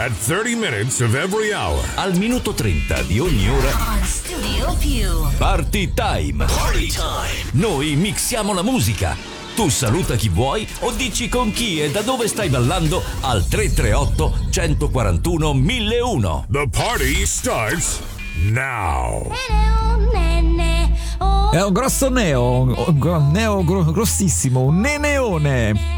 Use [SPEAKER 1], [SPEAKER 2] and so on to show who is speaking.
[SPEAKER 1] At 30 minutes of every hour.
[SPEAKER 2] Al minuto 30 di ogni ora.
[SPEAKER 3] On Studio Più.
[SPEAKER 2] Party time.
[SPEAKER 4] Party time.
[SPEAKER 2] Noi mixiamo la musica. Tu saluta chi vuoi o dici con chi e da dove stai ballando al 338 141 1001.
[SPEAKER 1] The party starts now.
[SPEAKER 5] È un grosso grossissimo, un neneone.